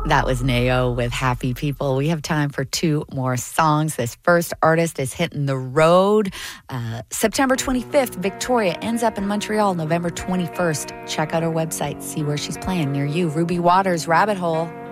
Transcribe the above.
That was Nao with Happy People. We have time for two more songs. This first artist is hitting the road. September 25th, Victoria ends up in Montreal, November 21st. Check out her website, see where she's playing near you. Ruby Waters, Rabbit Hole.